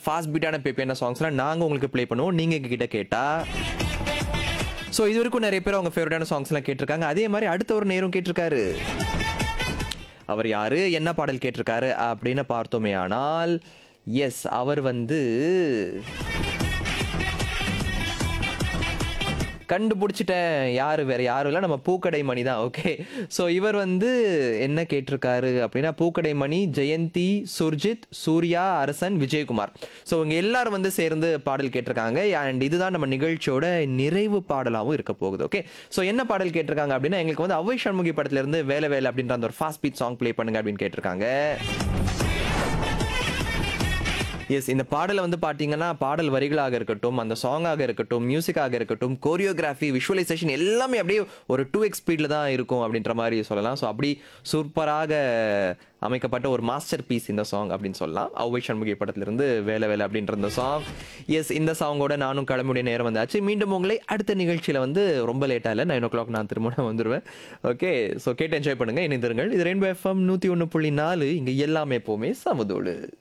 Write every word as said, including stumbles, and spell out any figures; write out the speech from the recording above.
Fast பீட்டான பேப்பியான சாங்ஸ்லாம் நாங்கள் உங்களுக்கு ப்ளே பண்ணுவோம் நீங்கள் எங்ககிட்ட கேட்டா. ஸோ இது வரைக்கும் நிறைய பேர் அவங்க ஃபேவரட்டான சாங்ஸ்லாம் கேட்டிருக்காங்க. அதே மாதிரி அடுத்த ஒரு நேரம் கேட்டிருக்காரு. அவர் யாரு, என்ன பாடல் கேட்டிருக்காரு அப்படின்னு பார்த்தோமே ஆனால், எஸ் அவர் வந்து கண்டுபிடிச்சிட்டேன். யாரு வேற யாரும் இல்லை, நம்ம பூக்கடை மணி தான். ஓகே, ஸோ இவர் வந்து என்ன கேட்டிருக்காரு அப்படின்னா, பூக்கடை மணி, ஜெயந்தி, சுர்ஜித், சூர்யா, அரசன், விஜயகுமார். ஸோ இவங்க எல்லாரும் வந்து சேர்ந்து பாடல் கேட்டிருக்காங்க. அண்ட் இதுதான் நம்ம நிகழ்ச்சியோட நிறைவு பாடலாகவும் இருக்க போகுது. ஓகே, ஸோ என்ன பாடல் கேட்டிருக்காங்க அப்படின்னா, எங்களுக்கு வந்து அவ்வை சண்முகி படத்துல இருந்து வேலை வேலை அப்படின்ற அந்த ஒரு ஃபாஸ்ட் பீட் சாங் ப்ளே பண்ணுங்க அப்படின்னு கேட்டிருக்காங்க. எஸ், இந்த பாடலை வந்து பார்த்தீங்கன்னா பாடல் வரிகளாக இருக்கட்டும், அந்த சாங்காக இருக்கட்டும், மியூசிக்காக இருக்கட்டும், கோரியோகிராஃபி, விஷுவலைசேஷன் எல்லாமே அப்படியே ஒரு டூ எக்ஸ் ஸ்பீடில் தான் இருக்கும் அப்படின்ற மாதிரி சொல்லலாம். ஸோ அப்படி சூப்பராக அமைக்கப்பட்ட ஒரு மாஸ்டர் பீஸ் இந்த சாங் அப்படின்னு சொல்லலாம். அவ்வை சண்முகி படத்திலிருந்து வேலை வேலை அப்படின்ற இந்த சாங். எஸ், இந்த சாங்கோட நானும் கிளம்புடைய நேரம் வந்தாச்சு. மீண்டும் உங்களை அடுத்த நிகழ்ச்சியில் வந்து ரொம்ப லேட்டாக இல்லை, நைன் ஓ கிளாக் நான் திரும்ப வந்துடுவேன். ஓகே, ஸோ கேட்டு என்ஜாய் பண்ணுங்கள், இணைந்திருங்கள். இது ரெயின்போ எஃப்எம் நூற்றி ஒன்று புள்ளி நாலு, இங்கே எல்லாமே எப்போவுமே சமதோடு.